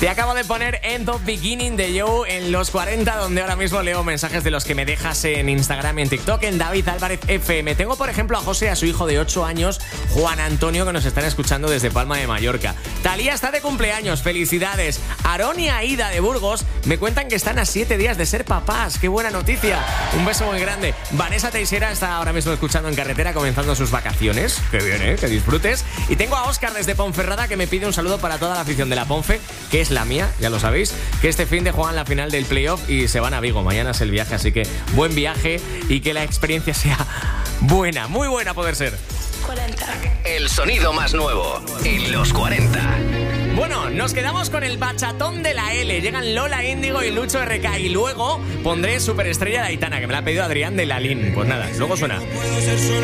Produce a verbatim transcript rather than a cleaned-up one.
Te acabo de poner End of Beginning de Joe en los cuarenta, donde ahora mismo leo mensajes de los que me dejas en Instagram y en TikTok, en David Álvarez F M. Tengo, por ejemplo, a José y a su hijo de ocho años, Juan Antonio, que nos están escuchando desde Palma de Mallorca. Talía está de cumpleaños, felicidades. Aarón y Aida de Burgos me cuentan que están a siete días de ser papás. ¡Qué buena noticia! Un beso muy grande. Vanessa Teixeira está ahora mismo escuchando en carretera, comenzando sus vacaciones. ¡Qué bien, eh! ¡Que disfrutes! Y tengo a Óscar desde Ponferrada, que me pide un saludo para toda la afición de la Ponfe, que es la mía, ya lo sabéis, que este fin de juegan la final del playoff y se van a Vigo. Mañana es el viaje, así que buen viaje y que la experiencia sea buena, muy buena a poder ser. cuarenta. El sonido más nuevo en los cuarenta. Bueno, nos quedamos con el bachatón de la L. Llegan Lola Índigo y Lucho R K. Y luego pondré Superestrella de Aitana, que me la ha pedido Adrián de Lalín. Pues nada, luego suena.